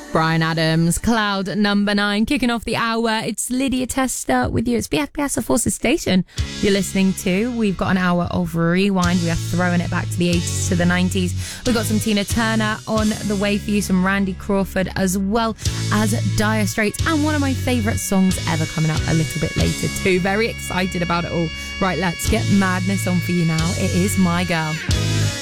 Bryan Adams, Cloud number 9, kicking off the hour. It's Lydia Testa with you. It's BFBS Forces Station you're listening to. We've got an hour of rewind. We are throwing it back to the 80s to the 90s. We've got some Tina Turner on the way for you, some Randy Crawford, as well as Dire Straits, and one of my favourite songs ever coming up a little bit later too. Very excited about it all. Right, let's get madness on for you now. It is My Girl.